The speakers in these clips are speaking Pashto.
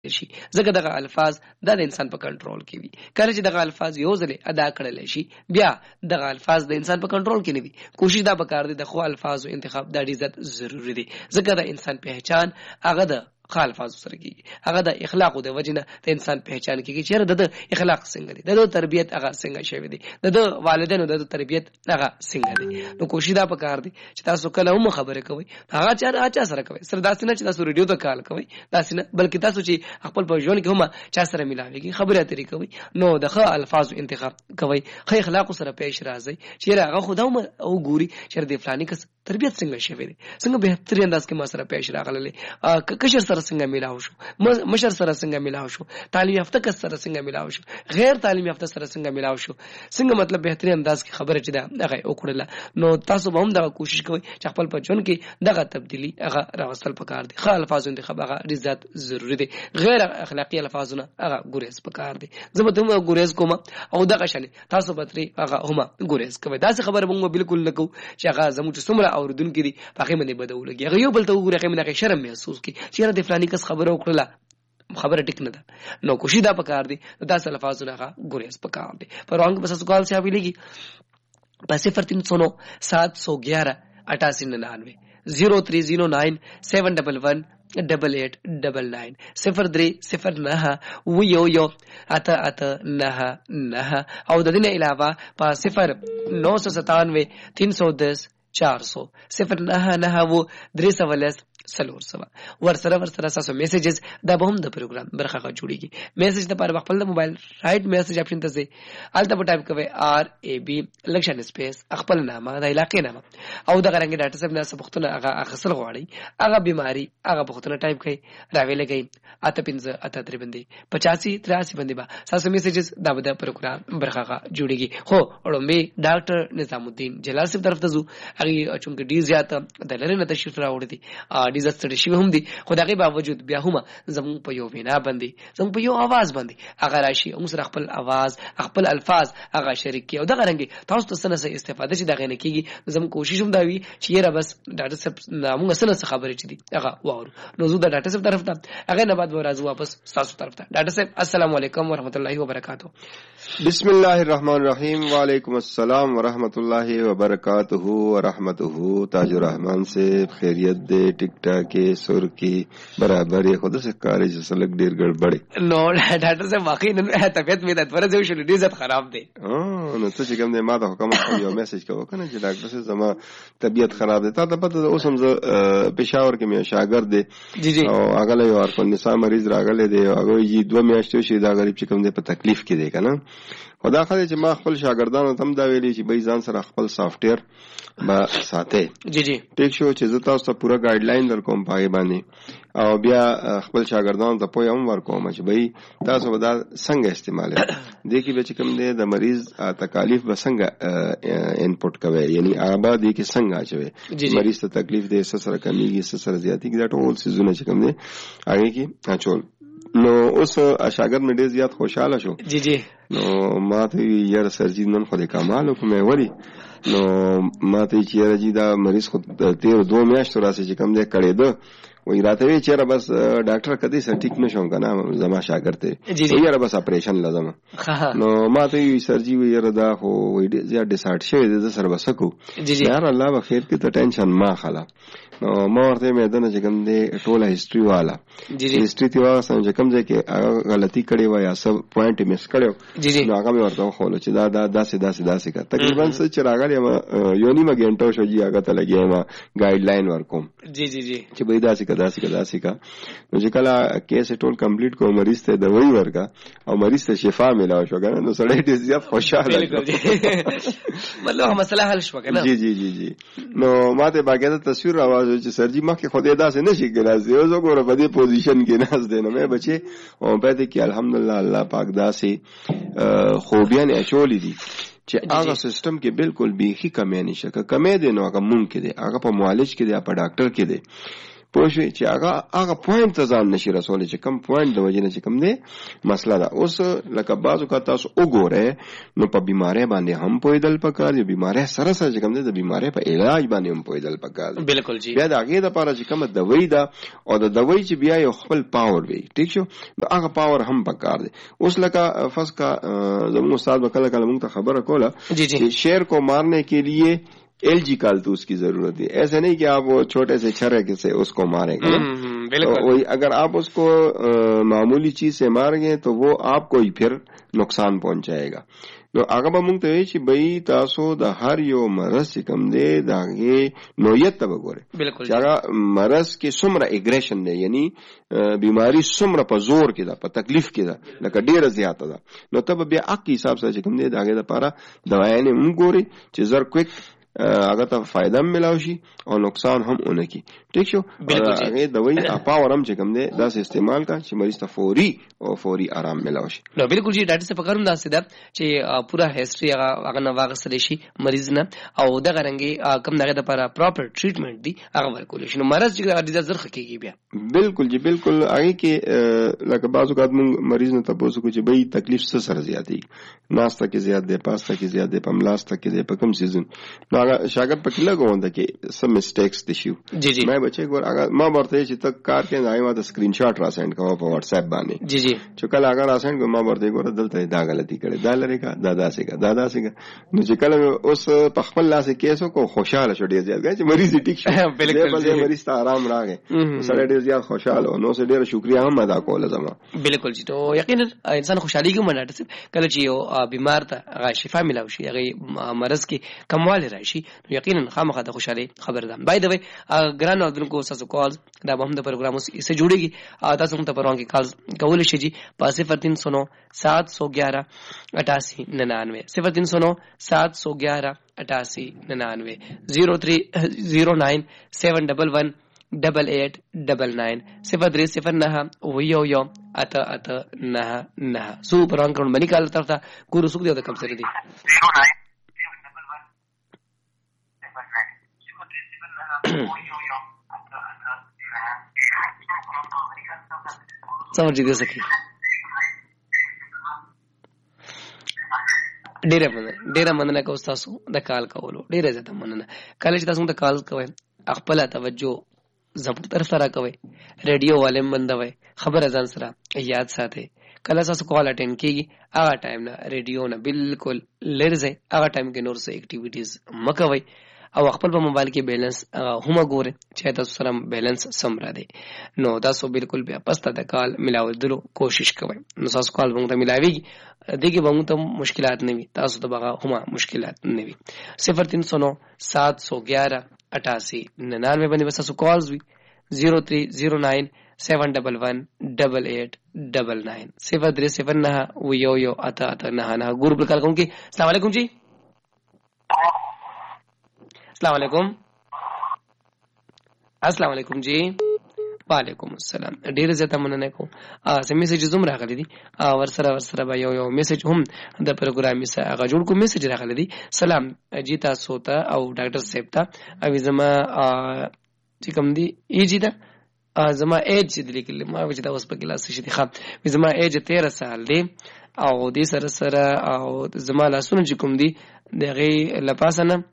شي ځکه دغه الفاظ د انسان په کنټرول کې وي. کله چې دغه الفاظ یو ځل ادا کړل شي بیا دغه الفاظ د انسان په کنټرول کې نه وي. کوشش دا وکړ د خو الفاظو انتخاب د ډیر زیات ضروری دی ځکه د انسان پہچان هغه د خالفاظ سره کیږي. هغه د اخلاق د وجنه د انسان پہچان کیږي چې د اخلاق څنګه دي، د تربيت هغه څنګه شوی دی، د والدینو د تربيت هغه څنګه دی. نو کوشش دا وکړ دي چې تاسو کله هم خبره کوي هغه چا سره کوي سره داسې نه چې تاسو ریډیو ته کال کوي داسې نه، بلکې تاسو چې خپل په ژوند کې هم چا سره ملاويږي خبره اترې کوي نو د ښه الفاظو انتخاب کوي، ښه اخلاق سره پیش راځي چې هغه خداوم او ګوري چې د فلاني کس تربيت څنګه شوی دی، څنګه به تر انداز کې ما سره پیش راغله، کشر سره څنګه ملاو شو، مشر سره څنګه ملاو شو، تعلیم یافته کس سره څنګه ملاو شو، غیر تعلیم یافته سره څنګه ملاو شو، څنګه مطلب بهتري انداز کې خبره چې دا هغه وکړله. نو تاسو به هم دا کوشش کوئ چې خپل په ژوند کې دغه تبدیلی هغه راوستل پکار دي. ښه الفاظ انتخاب هغه ډیر ضروری دي، غیر اخلاقی الفاظونه هغه ګریز پکار دي. زه به هم ګریز کوم او دغه شنه تاسو به ترې هغه هم ګریز کوئ. دا څه خبره موږ بالکل نه کوو چې هغه زموږ څومره اوردونکو دي هغه باندې بدولږي، هغه یو بل ته وګوري، هغه باندې شرم محسوس کی چې د فلاني کس خبره وکړه خبره ټیک نه ده. نو کوشش دا پکار دي دا څه الفاظونه هغه ګریز پکار دي. پرونګ بس سوال سے حویلږي په 0309 711 8899 0309 711 8899 0309 ویو اته اته نه نه او د دې علاوه په 0997 310 400 0999 و 310 سلور سوا ورسره تاسو میسجز دا به هم د پروګرام برخه جوړیږي. میسج د پر خپل د موبایل رائټ میسج اپشن ته ځئ، الته په ټایپ کوئ RAB لکشن سپیس خپل نامه د علاقې نامه او د غرنګ ډاټا سب نه سبختونه هغه اخصل غواړي هغه بیماری هغه بختونه ټایپ کړئ راویل کړئ اته 15 اته 3 باندې 85 83 باندې با تاسو میسجز دا د پروګرام برخه جوړیږي. خو اړومبي ډاکټر نظام الدین جلال صاحب طرف ته ځو، هغه چونکه ډیر زیات د لرنه تشریف راوړي دي ډیر ستړي شوی هم دي، خو دغه باوجود بیا هم زمون په یو وینا باندې زمون په یو आवाज باندې هغه راشي او سره خپل आवाज خپل الفاظ هغه شریک کی او دغه رنګي تاسو ته سنه استفاده شي دغه نه کیږي. زمون کوشش هم دا وی چې یره بس ډاټا سب موږ سنه خبرې چي دي هغه واورو. نو زه د ډاټا سب طرف ته هغه نه بعد ورازو واپس تاسو طرف ته. ډاټا سب السلام علیکم ورحمت الله وبرکاتہ. بسم الله الرحمن الرحیم. وعلیکم السلام ورحمت الله وبرکاتہ ورحمته. تاج الرحمن سے خیریت دے ٹک ٹاک کے سر کی برابر ہے خود سے کاری جس لگ دیر گڑبڑے. نو ډاکټر صاحب واقعي نن طبيعت مې د ورځې شو ډیر زیات خراب دی. نو ته چې کوم دې ما ته حکم یو میسج کوو کنه چې ډاکټر صاحب زما طبيعت خراب دی. تا ته پته اوس هم پېښور کې مې شاګرد دی او هغه له یو ارکان نساء مریض راغلی دی، هغه یې 2 میاشتې شي دا غریب چې کوم دې په تکلیف کې دی کنه. خدا خدای چې ما خپل شاګردانو ته هم دا ویلي چې به ځان سره خپل سافټویر با ساته. جی ټیک شو چې زه تاسو ته پوره ګایډ لاین در کوم پای باندې او بیا خپل شاګردانو ته پوی هم ورکوم چې بھئی تاسو به دا څنګه استعمال دي کې به چې کوم دی د مریض تکالیف به څنګه انپوټ کوي، یعنی آباد دي کې څنګه اچوي مریض ته تکلیف دي سره کمیږي سره زیاتیږي دا ټول سيزونه چې کوم دی هغه کې اچول. نو اوس شاګرد مې ډېر زیات خوشاله شو. جی نو ما ته یې سرجی نن خو د کمال کومه وری نو ما ته چې راځي دا مریض خو 2 میاشتې راسي چې کوم دې کړي دو وای راته وی چیرې بس ډاکټر کدي سر ټیک نشوم کنه زما شاګرد ته یې بس اپریشن لازم. نو ما ته یې سرجی وی دا خو وی زیات ډیسایډ شوی د سر بسکو یار الله به خیر کې ته ټینشن ما خلا. نو ما ورته مې دنه چې کوم دې ټوله هیستوري والا هیستوري تی وا سم چې کوم ځای کې غلطي کړې و یا سب پوینټ مس کړو نو هغه مې ورته خو چې دا داسې کا تقریبا څه چې راغلی ما یو نیمه غنټه شو جی هغه ته لګي ما ګایډ لاین ورکوم. جی چې به داسې کا نو چې کله کیس ټول کمپلیټ کو مریض ته دوايي ورکا او مریض ته شفا ملاو شو کنه نو سړی ډېر زیات خوشاله مطلب مسله حل شو کنه. جی نو ماته باقاعده تصویر راوځو چې سرجی مخ کې خدای داسې نشي ګرځي یو زګوره په دې پوزیشن کې ناز دی. نو مې بچي او په دې کې الحمدلله الله پاک داسې خوبیان اچولې دي چې هغه سیستم کې بالکل بیخي کمی نشي کمی دی. نو هغه مونږ کې دی هغه په معالج کې دی په ډاکټر کې دی پوه شوې چې هغه پوینټ ته ځان نشي رسولی چې کم پوینټ د وجې نه چې کم دی مسله ده. اوس لکه بعض اوقات تاسو وګورئ نو په بیمارۍ باندې هم پوهېدل پکار دي، بیمارۍ سره سره چې کم دی د بیمارۍ په علاج باندې هم پوهېدل پکار دي. بالکل جی. بیا د هغې دپاره چې کومه دوی ده او د دوی چې بیا یو خپل پاور وي، ټیک شو، نو هغه پاور هم پکار دی. اوس لکه فرض کا زموږ استاد به کله کله موږ ته خبره کوله چې شیر کو مارنے کے لیے LG کارتوس کی ضرورت ہے، ایسا نہیں کہ آپ وہ چھوٹے سے چھرے سے اس کو ماریں گے. وہی اگر آپ اس کو معمولی چیز سے ماریں گے تو وہ آپ کو ہی پھر نقصان پہنچائے گا. نو هغه به مونږ ته وایي چې بهی تاسو د هر یو مرض چې کوم دی د هغې نوعیت ته به ګورئ چې هغه مرض کې څومره اګریشن دی، یعنی بیماری څومره په زور کې ده، په تکلیف کې ده، لکه ډېره زیاته ده. نو ته به بیا حق حساب سره چې کوم دی د هغې دپاره دوايانې هم ګورئ چې زر کویک هغه ته فایده هم ملاو شي او نقصان هم ونه کړي. ټیک شو. هغې دوی پاور هم چې کوم دی داسې استعمال کا چې مریض ته فوري آرام ملاو شي. نو بالکل جی ډاکټر صاحب په کار هم داسې ده چې پوره هیستري هغه نه واخیستلی شي مریض نه او دغه رنګې کوم د هغې دپاره پراپر ټریټمنټ دی هغه ورکولی شي. نو مرض چې ډېر زر ښه کېږي بیا. بالکل جی بالکل. هغې کې لکه بعض اوقات مونږ مریض نه تپوس وکړو چې بهی تکلیف څه سره زیاتېږي، ناسته کې زیات دی، پاسته کې زیات دی، په ملاسته کې دی، په کوم سیزن. نو هغه شاګرد پکې لګونده کې سم مسټیکس دي شي. جی جی. ما بچي ګور هغه ما ورته چې ته کار کې نه ما ته سکرین شاټ را سند کوه په واتس اپ باندې. جی جی. چې کله هغه را سند کوم ما ورته ګور دلته دا غلطي کړې، دا لري کا دا داسې کا دا داسې کا. نو چې کله اوس په خپل لاس کیسو کو خوشاله شو ډیر زیات چې مریض ټیک شو. بالکل مریض ته آرام راغی، سره ډیر زیات خوشاله نو سره ډیر شکریا هم ادا کوله زما. بالکل جی. ته یقینا انسان خوشحالي کې مناټ کله چې یو بیمار ته هغه شفا ملاوي شي، هغه مرض کې کموالی راشي، یقینا خامخا د خوشحالي خبر ده. باي د وی ګران اوردونکو تاسو کال دا به هم د پروګرام سره جوړیږي. تاسو هم ته پروان کې کال کول شي جی 0309 711 88 99 0309 711 88 99 0309 711 8899 0309 ویو اته اته نه نه. سو پروان کړه باندې کال طرف ته ګورو سوق دی د کم سره دی 09 समझ दे सकी. ډیره مننه کوم تاسو د کال کولو، ډیره زیاته مننه. کله چې تاسو ته کال کوئ خپل توجه زموږ طرف ته راکوئ، ریډیو والے بندوئ، خبره ځان سره یاد ساتئ. کله تاسو کال اټینډ کیږي هغه ټایم نه ریډیو نه بالکل لرې ځئ، هغه ټایم کې نور څه اکټیویټیز مه کوئ او خپل په موبایل کې بیلنس هم ګورئ چې تاسو سره بیلنس سم را دی. نو تاسو بالکل بیا پسته د کال ملاودلو کوشش کوئ. نو تاسو کال موږ ته ملاویږي دغه به موږ ته مشکلات نه وي، تاسو ته به هم مشکلات نه وي. 0309 711 88 99 باندې بس تاسو کالز وي 0309 711 88 99 0309 ویو اته اته نه نه. ګروپ پر کال کوم کې. السلام علیکم جی. السلام علیکم. السلام علیکم جی. وعلیکم السلام. ډیر زیاته مننه کوم. سم میسج زوم راغلی دي ورسره به یو میسج هم د پروګرام سره هغه جوړ کوم میسج راغلی دي. سلام جی تاسو ته او ډاکټر صاحب ته او زما چې کوم دي ایجی ده زما ایج دې لیکل ما چې دا اوس په کلاس شې دي خام زما ایج 13 سال دی او دې سره او زما لاسونه چې کوم دي دغه لپاسنه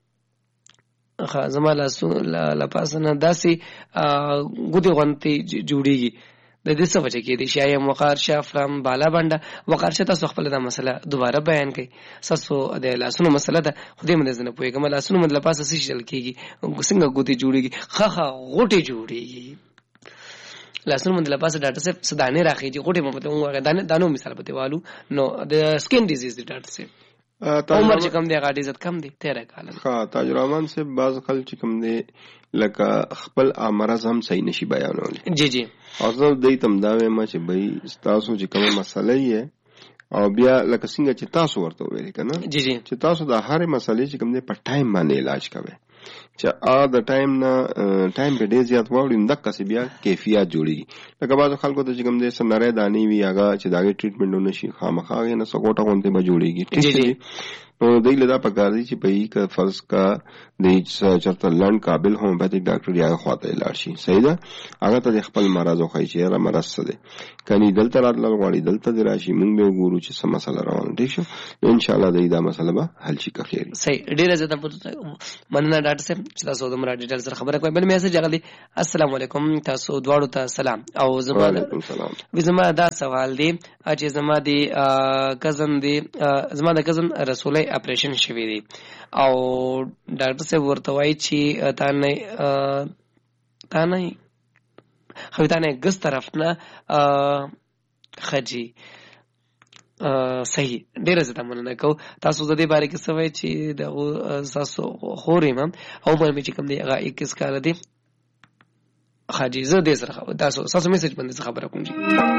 زما لپاسنه داسې ګوتې غونتې جوړیږي. د دې څه وجه کې دي شایم وقار شافرام بالا باندې وقار شته تاسو خپل دا مسله دوباره بیان کړئ. تاسو د لاسونو مسله ده خدای مې زنه پوهیږم لاسونو مد لپاسه څه شل کېږي څنګه ګوتې جوړیږي خخه غوټې جوړیږي لاسونو مد لپاسه ډاکټر صاحب سدانه راخیږي غوټې مې پته دانو مثال پته والو نو د سکین ډیزیز دی ډاکټر صاحب عمر چې کم دی هغه عزت کم دی 13 کال. ها تاجرمان سے بعض خلک چې کم دی لکه خپل امراض هم صحیح نشي بیانول. جی جی. او زه دې تم دا وایم چې بھئی تاسو چې کومه مسله یې او بیا لکه څنګه چې تاسو ورته ویل کنه جی جی چې تاسو د هر مسلې چې کوم دی په ټایم باندې علاج کوئ چې د ټایم نه ټایم په ډیر زیات واوړي د کسې بیا کیفیت جوړیږي. لکه بعضو خلکو ته چې کوم دی سنره دانی وي هغه چې داغه ټریټمنټ ونه شي خامخا نه سکوټه غونته به جوړیږي. ٹھیک دی. نو دی له دا پکار دی چې په یی کا فرض کا د چرته لند قابل هومیوپیتیک ډاکټر یا خواته لاړ شي صحیح ده هغه ته خپل مرز خو چې را مرز څه دی کني دلته راتلل غواړي دلته دی راشي موږ به ګورو چې څه مسله روانه ټیک شو ان شاء الله دا مسله به حل شي که خیر صحیح ډیره زه مننه ډاکټر صاحب چې تاسو د مراد ډیټیل سره خبره کوئ بل میسج راغلی السلام علیکم تاسو دواړو ته سلام او زما دا سوال دی چې زما د کزن رسولي اپریشن شوی دی او ډاکټر صاحب ورته وایي چې تانه ګس طرف نه خجی صحیح ډیره زه مننه کوم تاسو د دې باره کې څه وایي چې د تاسو خورې ما او مې چې کوم دی هغه 21 کال دی خاجي زه دې سره تاسو میسج باندې خبره کوم